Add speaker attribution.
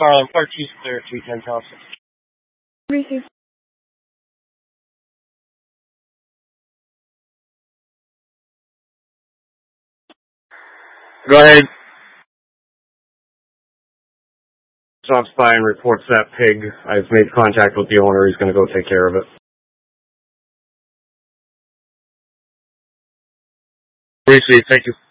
Speaker 1: Starling, Clark Chief Clear, 310 Thompson.
Speaker 2: Receive.
Speaker 3: Go ahead. Stops by and reports that pig. I've made contact with the owner. He's going to go take care of it. Receive. Thank you.